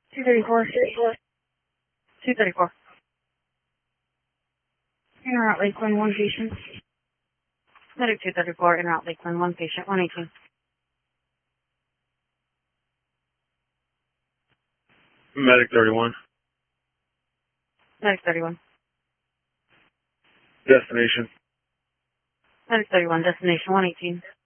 234. 234. Interroute Lakeland, one patient. Medic 234, Interroute Lakeland, one patient, 118. Medic 31. Medic 31. Destination. Medic 31, destination 118.